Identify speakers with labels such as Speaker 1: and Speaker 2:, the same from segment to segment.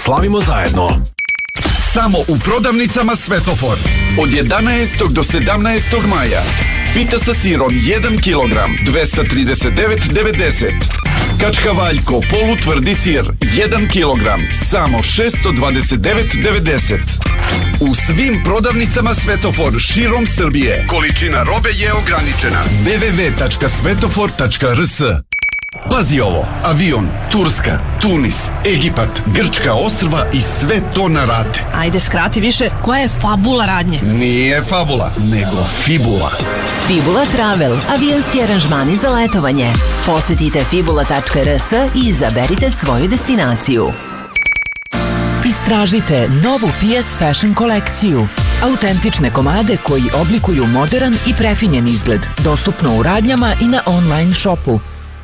Speaker 1: slavimo zajedno.
Speaker 2: Samo u prodavnicama Svetofor. Od 11. do 17. maja. Pita sa sirom 1 kg, 239,90. Kačka Valjko, polutvrdi sir, 1 kg, samo 629,90. U svim prodavnicama Svetofor širom Srbije. Količina robe je ograničena. www.svetofor.rs. Pazi ovo, avion, Turska, Tunis, Egipat, Grčka ostrva i sve to na rate.
Speaker 3: Ajde, skrati više, koja je fabula radnje?
Speaker 2: Nije fabula, nego fibula.
Speaker 4: Fibula Travel, avionski aranžmani za letovanje. Posetite fibula.rs i izaberite svoju destinaciju.
Speaker 5: Istražite novu PS Fashion kolekciju. Autentične komade koji oblikuju modern i prefinjen izgled. Dostupno u radnjama i na online shopu.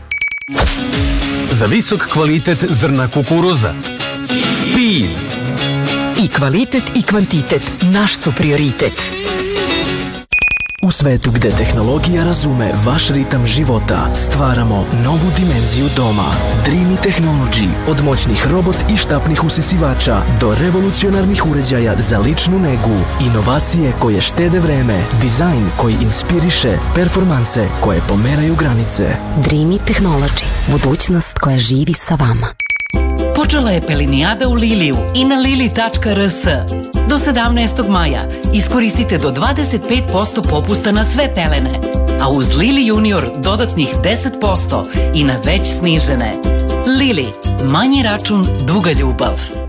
Speaker 1: Za visok kvalitet zrna kukuruza. Speed.
Speaker 5: I kvalitet i kvantitet naš su prioritet.
Speaker 6: U svetu gde tehnologija razume vaš ritam života, stvaramo novu dimenziju doma. Dreamy Technology, od moćnih robot i štapnih usisivača do revolucionarnih uređaja za ličnu negu, inovacije koje štede vreme, dizajn koji inspiriše, performanse koje pomeraju granice.
Speaker 7: Dreamy Technology, budućnost koja živi sa vama.
Speaker 8: Počela je pelinijada u Liliju i na lili.rs. Do 17. maja iskoristite do 25% popusta na sve pelene, a uz Lili Junior dodatnih 10% i na već snižene. Lili, manji račun, duga ljubav.